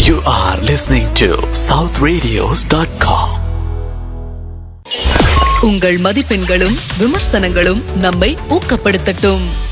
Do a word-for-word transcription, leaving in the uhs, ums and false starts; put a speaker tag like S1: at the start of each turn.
S1: You are listening to south radios dot com.
S2: உங்கள் மதிப்பெண்களும் விமர்சனங்களும் நம்மை ஊக்கப்படுத்தட்டும்.